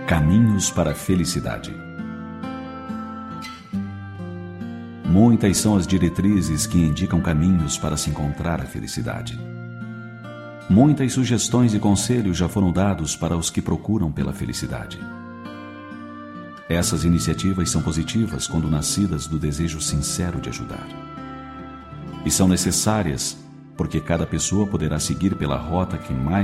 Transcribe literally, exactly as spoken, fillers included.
Caminhos para a felicidade. Muitas são as diretrizes que indicam caminhos para se encontrar a felicidade. Muitas sugestões e conselhos já foram dados para os que procuram pela felicidade. Essas iniciativas são positivas quando nascidas do desejo sincero de ajudar. E são necessárias porque cada pessoa poderá seguir pela rota que mais